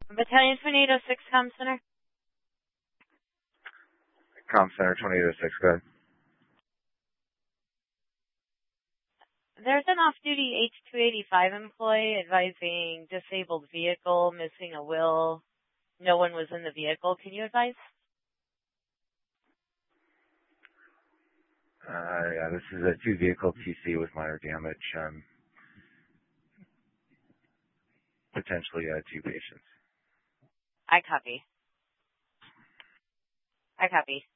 Battalion 2806, Comm Center. Comm Center 2806, go ahead. There's an off-duty H-285 employee advising disabled vehicle, missing a wheel. No one was in the vehicle. Can you advise? Yeah, this is a two-vehicle TC with minor damage. Potentially 2 patients. I copy.